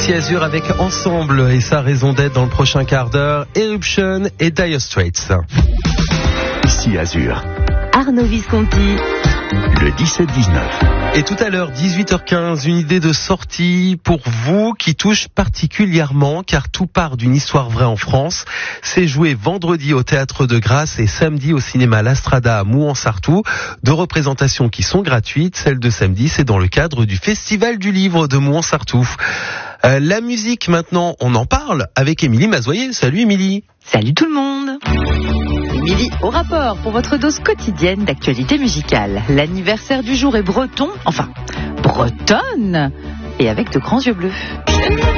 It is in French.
Ici Azur avec Ensemble et sa raison d'être dans le prochain quart d'heure, Eruption et Dire Straits. Ici Azur. Arnaud Visconti. Le 17-19. Et tout à l'heure, 18h15, une idée de sortie pour vous qui touche particulièrement, car tout part d'une histoire vraie en France. C'est joué vendredi au Théâtre de Grasse et samedi au cinéma L'Astrada à Mouans-Sartoux. Deux représentations qui sont gratuites. Celle de samedi, c'est dans le cadre du Festival du Livre de Mouans-Sartoux. La musique maintenant, on en parle avec Émilie Mazoyer. Salut Émilie. Salut tout le monde. Émilie au rapport pour votre dose quotidienne d'actualité musicale. L'anniversaire du jour est breton, enfin bretonne, et avec de grands yeux bleus.